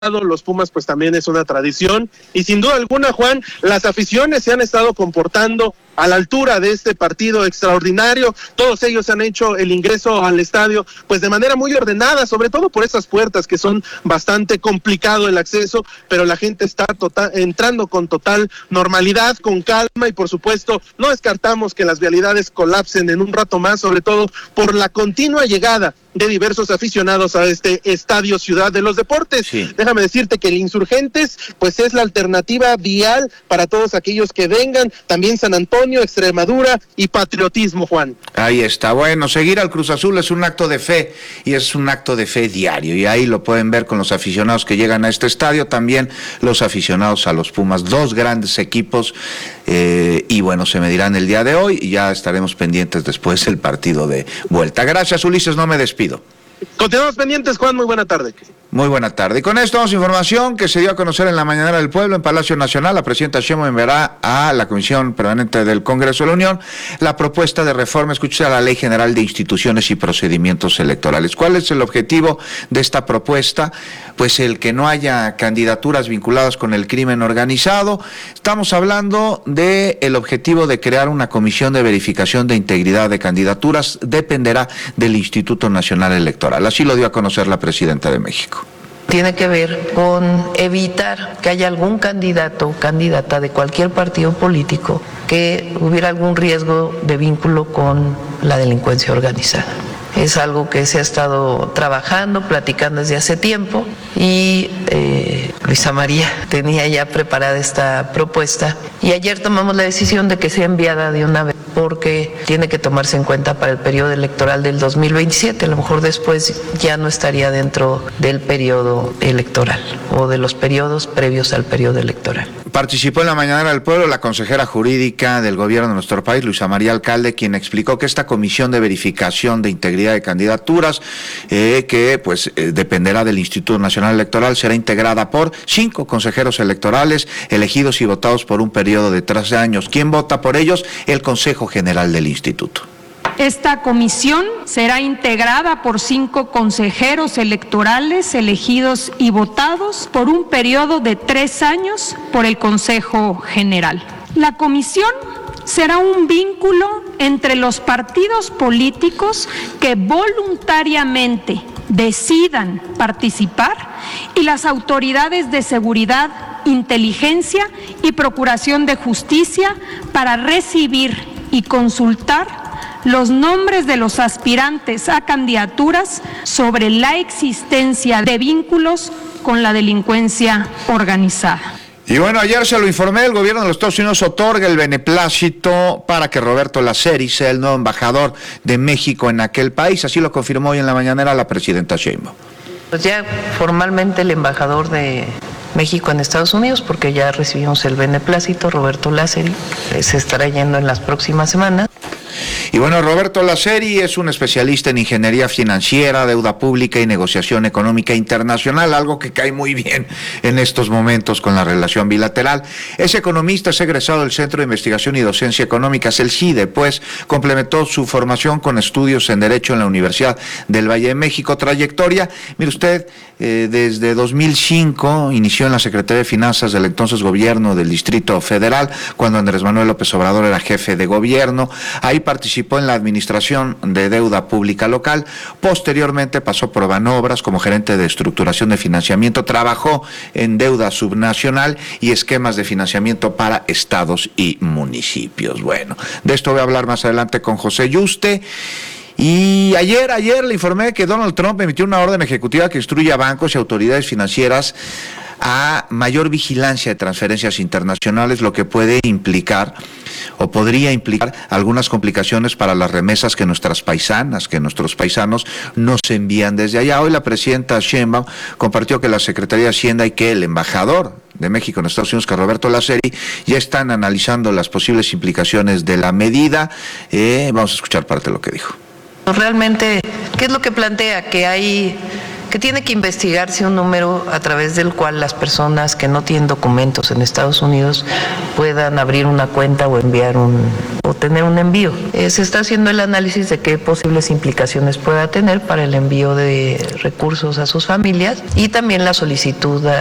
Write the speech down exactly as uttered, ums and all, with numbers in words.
los Pumas pues también es una tradición, y sin duda alguna, Juan, las aficiones se han estado comportando a la altura de este partido extraordinario. Todos ellos han hecho el ingreso al estadio pues de manera muy ordenada, sobre todo por esas puertas que son bastante complicado el acceso, pero la gente está total, entrando con total normalidad, con calma, y por supuesto no descartamos que las vialidades colapsen en un rato más, sobre todo por la continua llegada de diversos aficionados a este Estadio Ciudad de los Deportes. Sí. Déjame decirte que el Insurgentes pues es la alternativa vial para todos aquellos que vengan, también San Antonio, Extremadura y patriotismo, Juan. Ahí está. Bueno, seguir al Cruz Azul es un acto de fe, y es un acto de fe diario, y ahí lo pueden ver con los aficionados que llegan a este estadio, también los aficionados a los Pumas, dos grandes equipos, eh, y bueno, se medirán el día de hoy, y ya estaremos pendientes después del partido de vuelta. Gracias, Ulises, no me despido. Continuamos pendientes, Juan, muy buena tarde. Muy buena tarde. Y con esto vamos a información que se dio a conocer en la Mañanera del Pueblo en Palacio Nacional. La presidenta Sheinbaum enviará a la Comisión Permanente del Congreso de la Unión la propuesta de reforma, escucha, a la Ley General de Instituciones y Procedimientos Electorales. ¿Cuál es el objetivo de esta propuesta? Pues el que no haya candidaturas vinculadas con el crimen organizado. Estamos hablando de el objetivo de crear una comisión de verificación de integridad de candidaturas. Dependerá del Instituto Nacional Electoral. Así lo dio a conocer la presidenta de México. Tiene que ver con evitar que haya algún candidato o candidata de cualquier partido político que hubiera algún riesgo de vínculo con la delincuencia organizada. Es algo que se ha estado trabajando, platicando desde hace tiempo, y eh, Luisa María tenía ya preparada esta propuesta, y ayer tomamos la decisión de que sea enviada de una vez, porque tiene que tomarse en cuenta para el periodo electoral del dos mil veintisiete. A lo mejor después ya no estaría dentro del periodo electoral o de los periodos previos al periodo electoral. Participó en la Mañanera del Pueblo la consejera jurídica del gobierno de nuestro país, Luisa María Alcalde, quien explicó que esta comisión de verificación de integridad de candidaturas, eh, que pues eh, dependerá del Instituto Nacional Electoral, será integrada por cinco consejeros electorales elegidos y votados por un periodo de tres años. ¿Quién vota por ellos? El Consejo General del Instituto. Esta comisión será integrada por cinco consejeros electorales elegidos y votados por un periodo de tres años por el Consejo General. La comisión será un vínculo entre los partidos políticos que voluntariamente decidan participar y las autoridades de seguridad, inteligencia y procuración de justicia para recibir y consultar los nombres de los aspirantes a candidaturas sobre la existencia de vínculos con la delincuencia organizada. Y bueno, ayer se lo informé, el gobierno de los Estados Unidos otorga el beneplácito para que Roberto Laceri sea el nuevo embajador de México en aquel país. Así lo confirmó hoy en la mañanera la presidenta Sheinbaum. Pues ya formalmente el embajador de México en Estados Unidos, porque ya recibimos el beneplácito, Roberto Laceri, se estará yendo en las próximas semanas. Y bueno, Roberto Laceri es un especialista en ingeniería financiera, deuda pública y negociación económica internacional, algo que cae muy bien en estos momentos con la relación bilateral. Es economista, es egresado del Centro de Investigación y Docencia Económicas, el CIDE, pues complementó su formación con estudios en Derecho en la Universidad del Valle de México. Trayectoria, mire usted, eh, desde dos mil cinco inició en la Secretaría de Finanzas del entonces gobierno del Distrito Federal, cuando Andrés Manuel López Obrador era jefe de gobierno. Ahí participó en la administración de deuda pública local. Posteriormente pasó por Banobras como gerente de estructuración de financiamiento. Trabajó en deuda subnacional y esquemas de financiamiento para estados y municipios. Bueno, de esto voy a hablar más adelante con José Yuste. Y ayer, ayer le informé que Donald Trump emitió una orden ejecutiva que instruye a bancos y autoridades financieras a mayor vigilancia de transferencias internacionales, lo que puede implicar o podría implicar algunas complicaciones para las remesas que nuestras paisanas, que nuestros paisanos nos envían desde allá. Hoy la presidenta Sheinbaum compartió que la Secretaría de Hacienda y que el embajador de México en Estados Unidos, que Roberto Laceri, ya están analizando las posibles implicaciones de la medida. Eh, vamos a escuchar parte de lo que dijo. Realmente, ¿qué es lo que plantea? Que hay que tiene que investigarse un número a través del cual las personas que no tienen documentos en Estados Unidos puedan abrir una cuenta o enviar un o tener un envío. Eh, se está haciendo el análisis de qué posibles implicaciones pueda tener para el envío de recursos a sus familias y también la solicitud